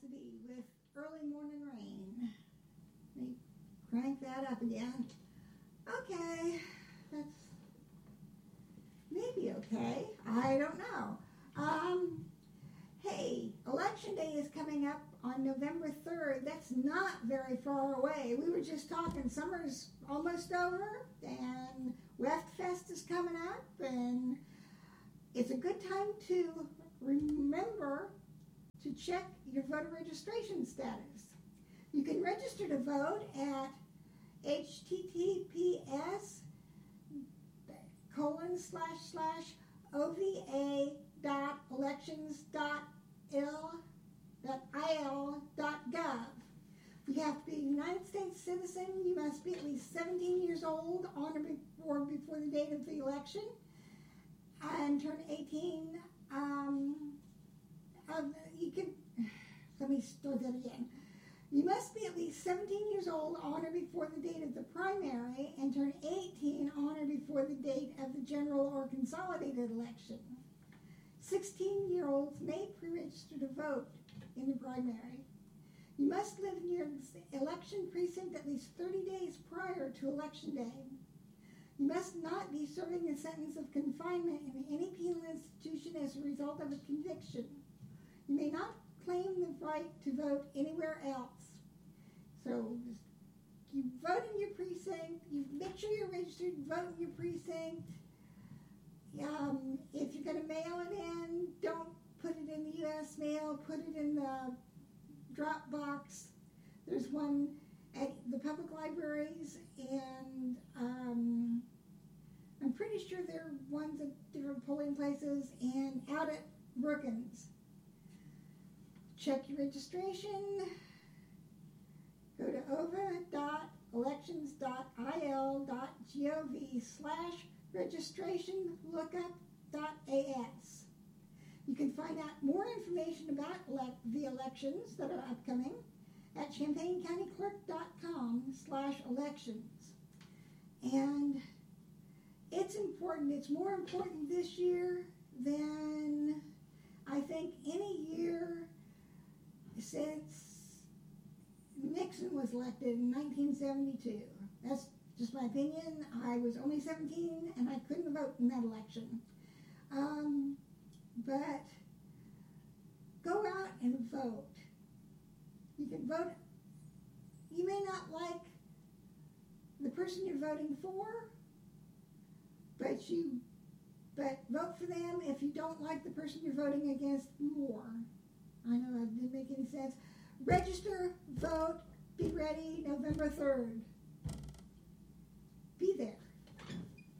Cassidy with Early Morning Rain. Let me crank that up again. Okay, that's maybe okay. I don't know. Hey, Election Day is coming up on November 3rd. That's not very far away. We were just talking, summer's almost over, and WEFTFest is coming up, and it's a good time to remember to check your voter registration status. You can register to vote at https://ova.elections.il.gov. You have to be a United States citizen. You must be at least 17 years old on or before the date of the election, and turn 18. Let me start that again. You must be at least 17 years old on or before the date of the primary and turn 18 on or before the date of the general or consolidated election. 16-year-olds may pre-register to vote in the primary. You must live in your election precinct at least 30 days prior to Election Day. You must not be serving a sentence of confinement in any penal institution as a result of a conviction. You may not claim the right to vote anywhere else. So you vote in your precinct, you make sure you're registered, vote in your precinct. If you're going to mail it in, don't put it in the U.S. mail, put it in the drop box. There's one at the public libraries, and I'm pretty sure there are ones at different polling places and out at Brookins. Check your registration. Go to ova.elections.il.gov/registration-lookup.as. You can find out more information about the elections that are upcoming at champaigncountyclerk.com/elections. And it's important. It's more important this year than I think any year since Nixon was elected in 1972. That's just my opinion. I was only 17 and I couldn't vote in that election. But go out and vote. You can vote. You may not like the person you're voting for, but vote for them if you don't like the person you're voting against more. I know that didn't make any sense. Register, vote, be ready November 3rd.